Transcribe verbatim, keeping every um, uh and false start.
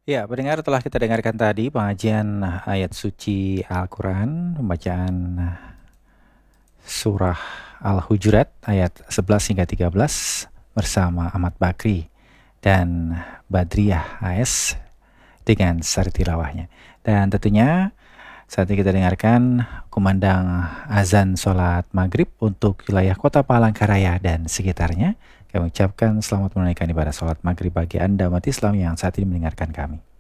Ya, pendengar, telah kita dengarkan tadi pengajian ayat suci Al-Quran, pembacaan surah Al-Hujurat ayat sebelas hingga tiga belas bersama Ahmad Bakri dan Badriah A S dengan sari tilawahnya. Dan tentunya saat ini kita dengarkan kumandang azan sholat maghrib untuk wilayah kota Palangkaraya dan sekitarnya. Kami ucapkan selamat menunaikan ibadah sholat maghrib bagi Anda umat Islam yang saat ini mendengarkan kami.